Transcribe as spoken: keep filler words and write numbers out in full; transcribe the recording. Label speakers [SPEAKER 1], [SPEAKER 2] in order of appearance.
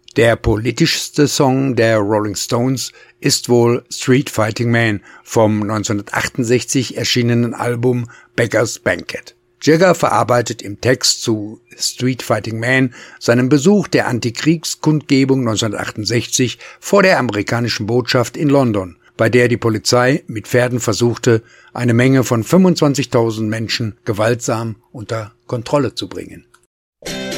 [SPEAKER 1] Der politischste Song der Rolling Stones ist wohl Street Fighting Man vom neunzehnhundertachtundsechzig erschienenen Album Beggar's Banquet. Jagger verarbeitet im Text zu Street Fighting Man seinen Besuch der Antikriegskundgebung neunzehnhundertachtundsechzig vor der amerikanischen Botschaft in London, bei der die Polizei mit Pferden versuchte, eine Menge von fünfundzwanzigtausend Menschen gewaltsam unter Kontrolle zu bringen.